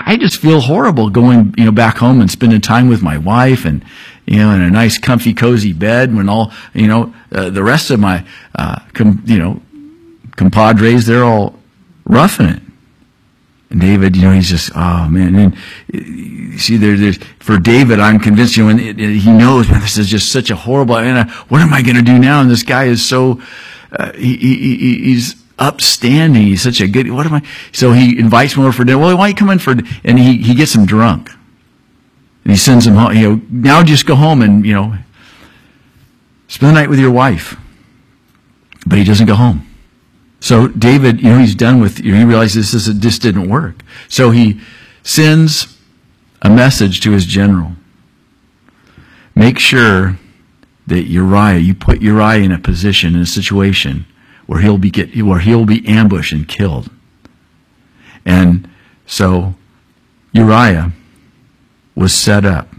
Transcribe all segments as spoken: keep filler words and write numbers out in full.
I just feel horrible going, you know, back home and spending time with my wife and, you know, in a nice, comfy, cozy bed when all, you know, uh, the rest of my, uh, com, you know, compadres, they're all roughing it. And David, you know, he's just, oh man. And you see, there, there's, for David, I'm convinced, you know, when it, it, he knows, man, this is just such a horrible, I mean, uh, what am I going to do now? And this guy is so, uh, he, he, he's upstanding. He's such a good, what am I? So he invites him over for dinner. Well, why don't you come in for, and he, he gets him drunk. And he sends him home, you know, now just go home and, you know, spend the night with your wife. But he doesn't go home. So David, you know, he's done with, you know, he realizes this, this didn't work. So he sends a message to his general. Make sure that Uriah, you put Uriah in a position, in a situation where he'll be get, where he'll be ambushed and killed. And so Uriah was set up,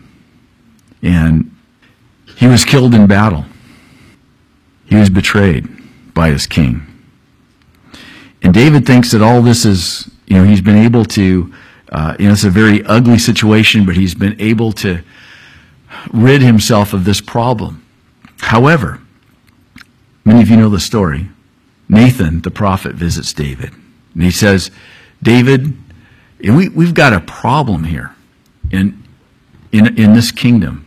and he was killed in battle. He was betrayed by his king. And David thinks that all this is, you know, he's been able to, uh, you know, it's a very ugly situation, but he's been able to rid himself of this problem. However, many of you know the story. Nathan, the prophet, visits David. And he says, David, we, we've got a problem here in, in, in this kingdom.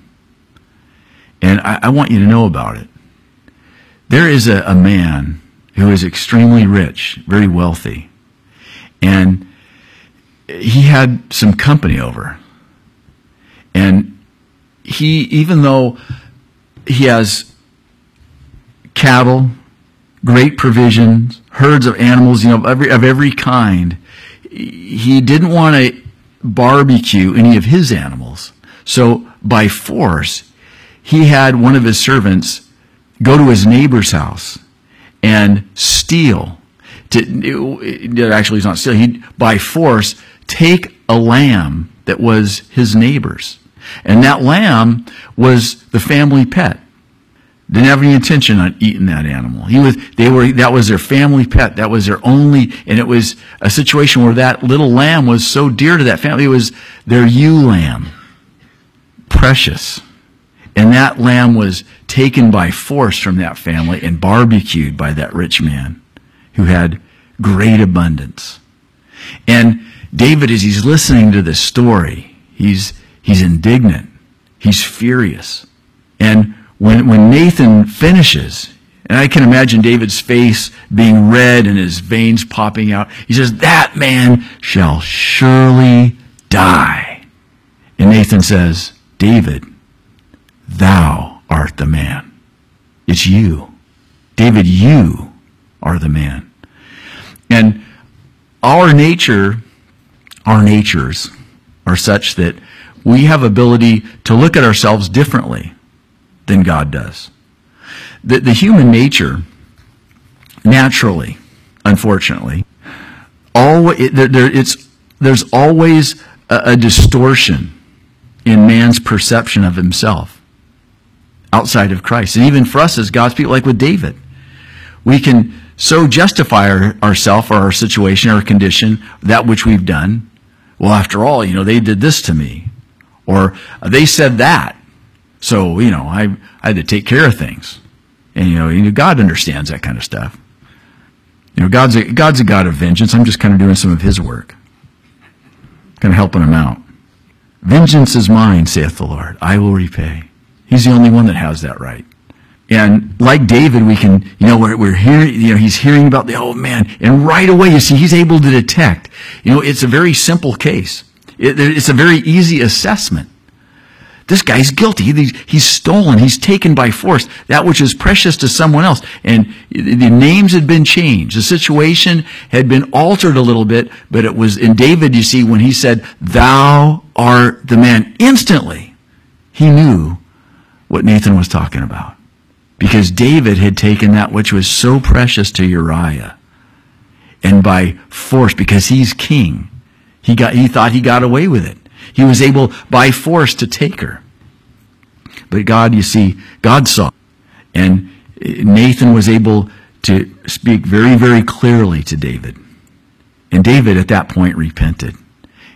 And I, I want you to know about it. There is a, a man who is extremely rich, very wealthy. And he had some company over. And he, even though he has cattle, great provisions, herds of animals, you know, of every, of every kind, he didn't want to barbecue any of his animals. So by force, he had one of his servants go to his neighbor's house and steal. To, it, it actually, he's not steal. He'd, by force, take a lamb that was his neighbor's. And that lamb was the family pet. Didn't have any intention on eating that animal. He was, they were, that was their family pet. That was their only, and it was a situation where that little lamb was so dear to that family. It was their ewe lamb. Precious. And that lamb was taken by force from that family and barbecued by that rich man who had great abundance. And David, as he's listening to this story, he's, he's indignant. He's furious. And when, when Nathan finishes, and I can imagine David's face being red and his veins popping out, he says, that man shall surely die. And Nathan says, David, thou art the man. It's you. David, you are the man. And our nature, our natures are such that we have ability to look at ourselves differently than God does. The, the human nature, naturally, unfortunately, always, it, there, there, it's, there's always a, a distortion in man's perception of himself outside of Christ. And even for us as God's people, like with David, we can so justify our, ourselves or our situation, our condition, that which we've done. Well, after all, you know, they did this to me. Or they said that. So, you know, I, I had to take care of things. And, you know, you know, God understands that kind of stuff. You know, God's a, God's a God of vengeance. I'm just kind of doing some of his work. Kind of helping him out. Vengeance is mine, saith the Lord. I will repay. He's the only one that has that right. And like David, we can, you know, we're, we're hearing, you know, he's hearing about the, oh man, and right away, you see, he's able to detect. You know, it's a very simple case. It, it's a very easy assessment. This guy's guilty. He's, he's stolen. He's taken by force that which is precious to someone else. And the names had been changed. The situation had been altered a little bit, but it was in David, you see, when he said, thou art the man, instantly he knew what Nathan was talking about. Because David had taken that which was so precious to Uriah, and by force, because he's king, he got, he thought he got away with it. He was able by force to take her. But God, you see, God saw. And Nathan was able to speak very, very clearly to David. And David at that point repented.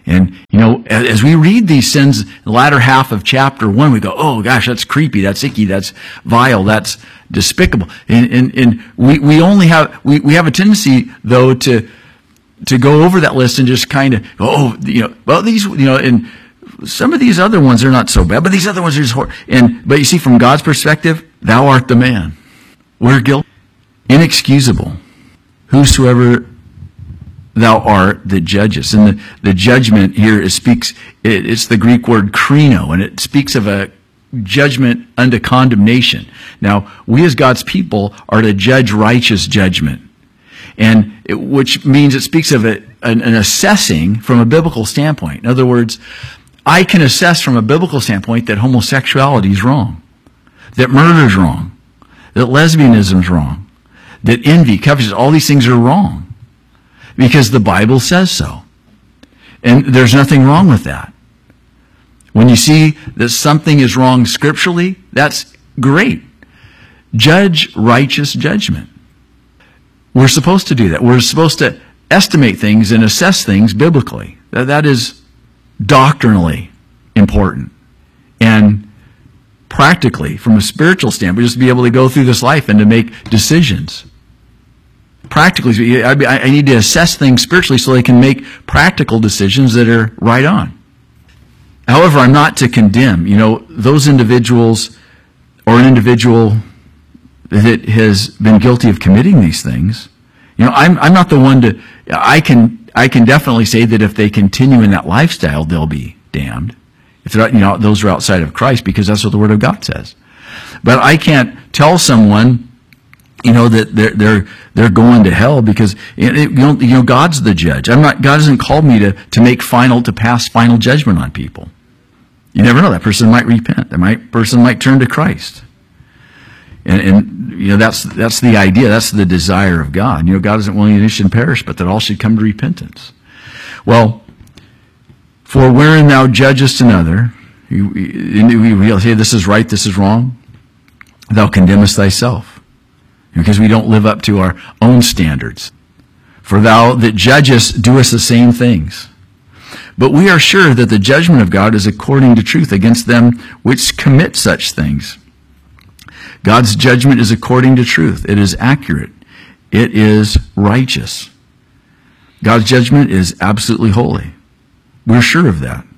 And, you know, as, as we read these sins, the latter half of chapter one, we go, oh gosh, that's creepy, that's icky, that's vile, that's despicable. And, and, and we, we only have, we, we have a tendency, though, to, to go over that list and just kind of, oh, you know, well, these, you know, and some of these other ones are not so bad, but these other ones are just horrible. And, but you see, from God's perspective, thou art the man. We're guilty. Inexcusable. Whosoever thou art that judgest. And the, the judgment here is speaks, it, it's the Greek word krino, and it speaks of a judgment unto condemnation. Now, we as God's people are to judge righteous judgment. And it, which means it speaks of a, an, an assessing from a biblical standpoint. In other words, I can assess from a biblical standpoint that homosexuality is wrong, that murder is wrong, that lesbianism is wrong, that envy, covetousness, all these things are wrong because the Bible says so. And there's nothing wrong with that. When you see that something is wrong scripturally, that's great. Judge righteous judgment. We're supposed to do that. We're supposed to estimate things and assess things biblically. That, that is doctrinally important. And practically, from a spiritual standpoint, just to be able to go through this life and to make decisions. Practically, I need to assess things spiritually so they can make practical decisions that are right on. However, I'm not to condemn, you know, those individuals or an individual that has been guilty of committing these things. You know, I'm I'm not the one to, I can I can definitely say that if they continue in that lifestyle, they'll be damned. If they're, you know, those are outside of Christ, because that's what the Word of God says. But I can't tell someone, you know, that they're they're they're going to hell because it, it, you know, you know God's the judge. I'm not. God hasn't called me to to make final to pass final judgment on people. You never know. That person might repent. That might person might turn to Christ. And, and you know that's that's the idea. That's the desire of God. You know, God isn't willing that any should perish, but that all should come to repentance. Well, for wherein thou judgest another, you, you, we say this is right, this is wrong. Thou condemnest thyself, because we don't live up to our own standards. For thou that judgest doest the same things. But we are sure that the judgment of God is according to truth against them which commit such things. God's judgment is according to truth. It is accurate. It is righteous. God's judgment is absolutely holy. We're sure of that.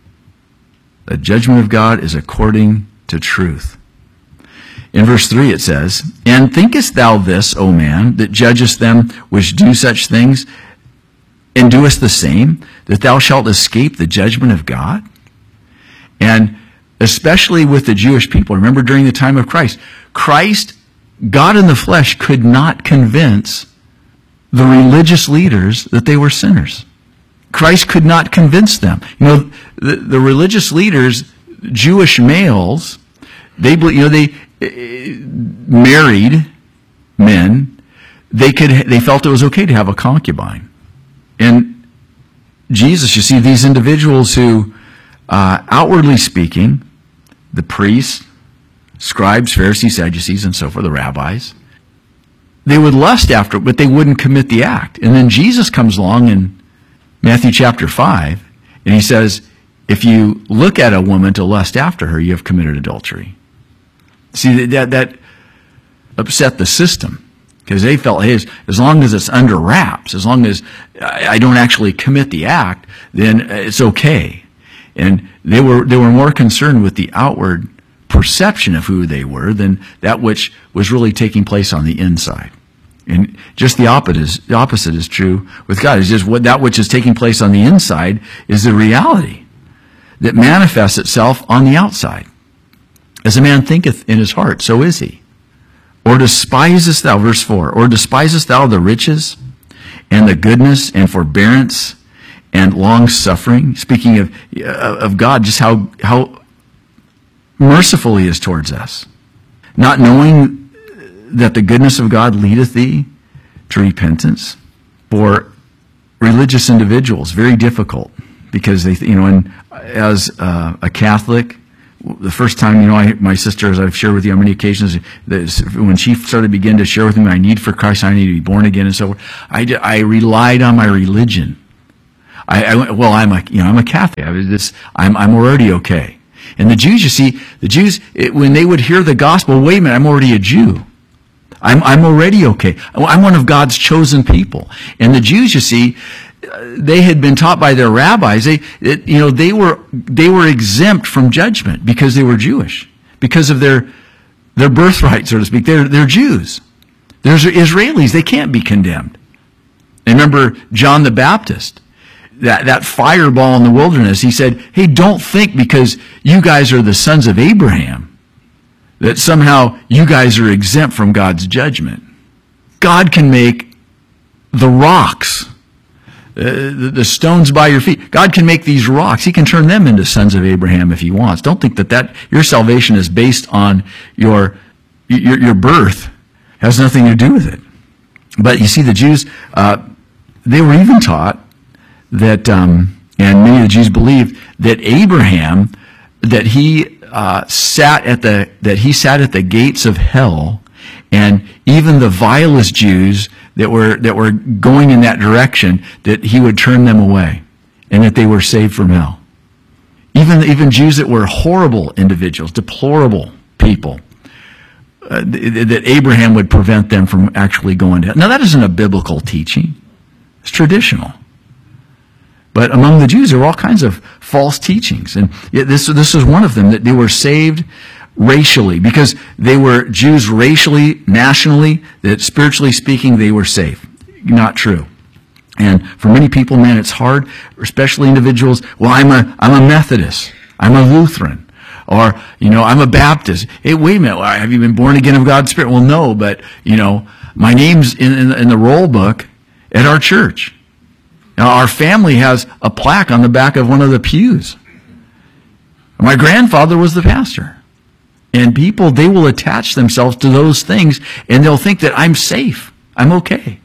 The judgment of God is according to truth. In verse three it says, And thinkest thou this, O man, that judgest them which do such things, and doest the same, that thou shalt escape the judgment of God? And especially with the Jewish people, remember during the time of Christ, Christ, God in the flesh, could not convince the religious leaders that they were sinners. Christ could not convince them. You know, the, the religious leaders, Jewish males, they, you know, they uh, married men. They could, they felt it was okay to have a concubine. And Jesus, you see, these individuals who, uh, outwardly speaking, the priests, scribes, Pharisees, Sadducees, and so forth, the rabbis, they would lust after it, but they wouldn't commit the act. And then Jesus comes along in Matthew chapter five, and he says, if you look at a woman to lust after her, you have committed adultery. See, that, that upset the system, because they felt, hey, as long as it's under wraps, as long as I don't actually commit the act, then it's okay. And they were they were more concerned with the outward perception of who they were than that which was really taking place on the inside. And just the opposite is, the opposite is true with God. It's just what that which is taking place on the inside is the reality that manifests itself on the outside. As a man thinketh in his heart, so is he. Or despisest thou, verse four, or despisest thou the riches and the goodness and forbearance and long-suffering, speaking of, of God, just how, how merciful he is towards us, not knowing that the goodness of God leadeth thee to repentance. For religious individuals, very difficult, because they, you know, and as uh, a Catholic, the first time, you know, I, my sister, as I've shared with you on many occasions, when she started to begin to share with me my need for Christ, I need to be born again and so forth, I, I relied on my religion. I, I went, well, I'm a, you know, I'm a Catholic. I was this, I'm, I'm already okay. And the Jews, you see, the Jews, it, when they would hear the gospel, wait a minute, I'm already a Jew. I'm, I'm already okay. I'm one of God's chosen people. And the Jews, you see, they had been taught by their rabbis, they, it, you know, they were, they were exempt from judgment because they were Jewish, because of their, their birthright, so to speak. They're, they're Jews. They're Israelis. They can't be condemned. And remember John the Baptist, that, that fireball in the wilderness, he said, hey, don't think because you guys are the sons of Abraham that somehow you guys are exempt from God's judgment. God can make the rocks, uh, the, the stones by your feet. God can make these rocks. He can turn them into sons of Abraham if he wants. Don't think that, that your salvation is based on your, your, your birth. It has nothing to do with it. But you see, the Jews, uh, they were even taught that, um, and many of the Jews believed that Abraham, that he uh, sat at the that he sat at the gates of hell, and even the vilest Jews that were that were going in that direction, that he would turn them away, and that they were saved from hell. Even even Jews that were horrible individuals, deplorable people, uh, th- that Abraham would prevent them from actually going to hell. Now that isn't a biblical teaching; it's traditional. But among the Jews, there were all kinds of false teachings. And this, this is one of them, that they were saved racially, because they were Jews racially, nationally, that spiritually speaking, they were saved. Not true. And for many people, man, it's hard, especially individuals. Well, I'm a, I'm a Methodist. I'm a Lutheran. Or, you know, I'm a Baptist. Hey, wait a minute. Have you been born again of God's Spirit? Well, no, but, you know, my name's in, in, in the roll book at our church. Now, our family has a plaque on the back of one of the pews. My grandfather was the pastor. And people, they will attach themselves to those things, and they'll think that I'm safe. I'm okay.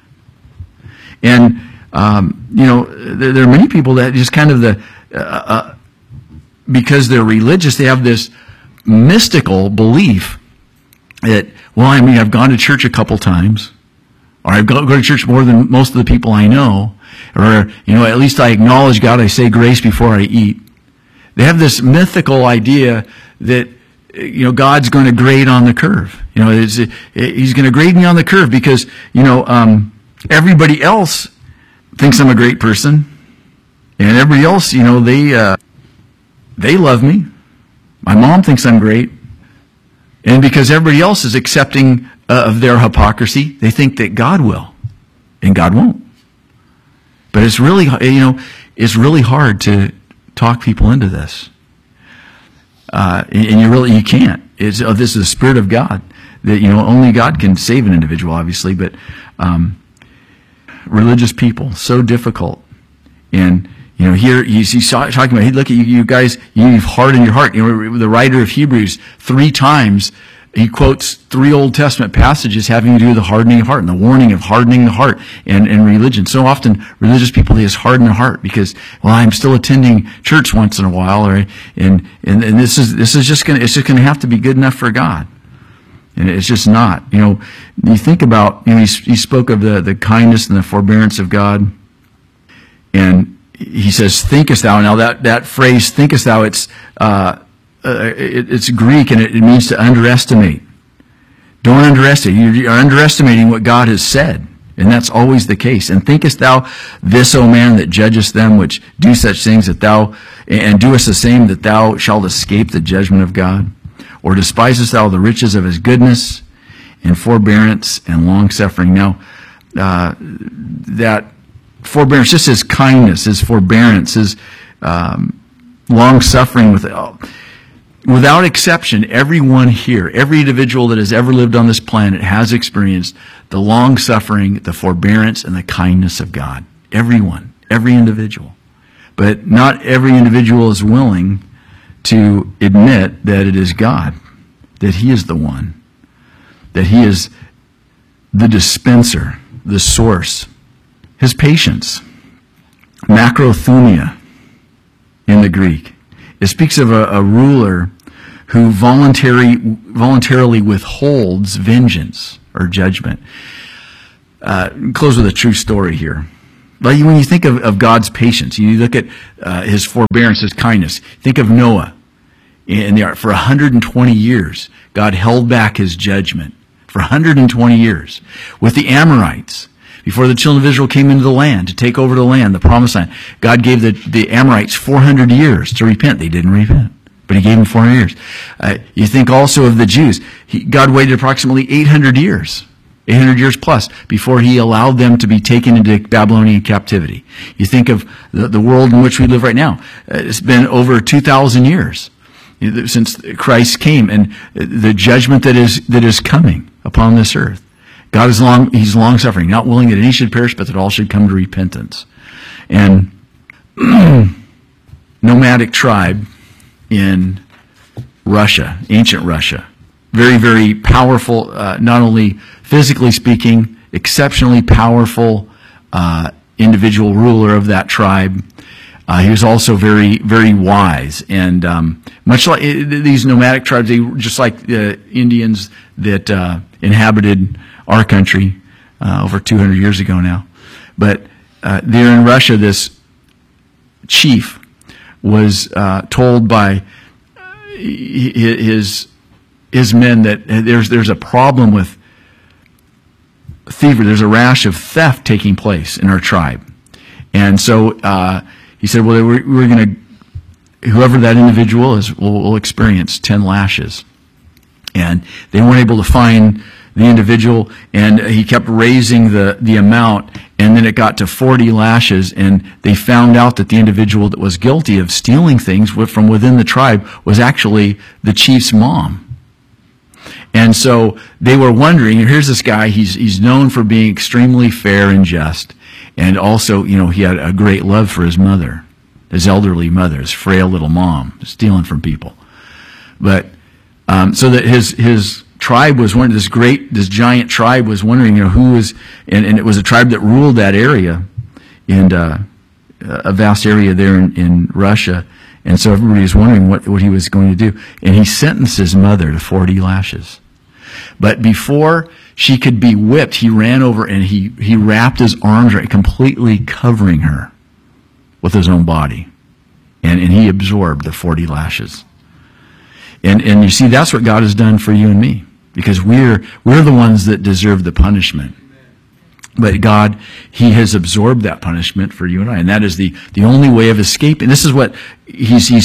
And, um, you know, there, there are many people that just kind of the, uh, uh, because they're religious, they have this mystical belief that, well, I mean, I've gone to church a couple times, or I've go, go to church more than most of the people I know, or, you know, at least I acknowledge God, I say grace before I eat. They have this mythical idea that, you know, God's going to grade on the curve. You know, it's, it, he's going to grade me on the curve because, you know, um, everybody else thinks I'm a great person, and everybody else, you know, they, uh, they love me. My mom thinks I'm great. And because everybody else is accepting uh, of their hypocrisy, they think that God will, and God won't. But it's really, you know, it's really hard to talk people into this. Uh, and you really, you can't. It's, oh, this is the Spirit of God. That, you know, only God can save an individual, obviously, but um, religious people, so difficult. And, you know, here he's, he's talking about, hey, look at you, you guys, you've hardened your heart. You know, the writer of Hebrews, three times, he quotes three Old Testament passages having to do with the hardening of heart and the warning of hardening the heart and, and religion. So often, religious people, they just harden their heart because, well, I'm still attending church once in a while, or, and, and, and this is, this is just gonna, it's just gonna have to be good enough for God. And it's just not. You know, you think about, you know, he, he spoke of the, the kindness and the forbearance of God, and he says, thinkest thou. Now that, that phrase, thinkest thou, it's, uh, Uh, it, it's Greek, and it, it means to underestimate. Don't underestimate. You're underestimating what God has said, and that's always the case. And thinkest thou this, O man, that judgest them which do such things, that thou, and doest the same, that thou shalt escape the judgment of God? Or despisest thou the riches of his goodness, and forbearance, and long-suffering? Now, uh, that forbearance, just his kindness, his forbearance, his um, long-suffering with oh, without exception, everyone here, every individual that has ever lived on this planet has experienced the long-suffering, the forbearance, and the kindness of God. Everyone, every individual. But not every individual is willing to admit that it is God, that he is the one, that he is the dispenser, the source. His patience, macrothumia in the Greek. It speaks of a, a ruler who voluntary, voluntarily withholds vengeance or judgment. Uh, close with a true story here. like when you think of, of God's patience, you look at uh, his forbearance, his kindness. Think of Noah. In the ark. For one hundred twenty years, God held back his judgment. For one hundred twenty years. With the Amorites, before the children of Israel came into the land to take over the land, the promised land, God gave the, the Amorites four hundred years to repent. They didn't repent, but he gave them four hundred years. Uh, you think also of the Jews. He, God waited approximately eight hundred years. eight hundred years plus before he allowed them to be taken into Babylonian captivity. You think of the, the world in which we live right now. Uh, it's been over two thousand years since Christ came, and the judgment that is that is coming upon this earth. God is long, he's long suffering, not willing that any should perish, but that all should come to repentance. And nomadic tribe in Russia, ancient Russia, very, very powerful, uh, not only physically speaking, exceptionally powerful uh, individual ruler of that tribe. Uh, he was also very, very wise, and um, much like uh, these nomadic tribes, they just like the Indians that uh, inhabited our country uh, over two hundred years ago now. But uh, there in Russia, this chief was uh, told by his his men that there's there's a problem with thievery. There's a rash of theft taking place in our tribe, and so. Uh, He said, well, we're, we're going to, whoever that individual is will, will experience ten lashes. And they weren't able to find the individual, and he kept raising the, the amount, and then it got to forty lashes, and they found out that the individual that was guilty of stealing things from within the tribe was actually the chief's mom. And so they were wondering, here's this guy, he's, he's known for being extremely fair and just. And also, you know, he had a great love for his mother, his elderly mother, his frail little mom, stealing from people. But, um, so that his, his tribe was one, this great, this giant tribe was wondering, you know, who was, and, and it was a tribe that ruled that area, and, uh, a vast area there in, in Russia. And so everybody was wondering what, what he was going to do. And he sentenced his mother to forty lashes. But before she could be whipped, he ran over and he, he wrapped his arms around, completely covering her with his own body. And, and he absorbed the forty lashes. And, and you see, that's what God has done for you and me. Because we're, we're the ones that deserve the punishment. But God, he has absorbed that punishment for you and I. And that is the, the only way of escaping. This is what he's, he's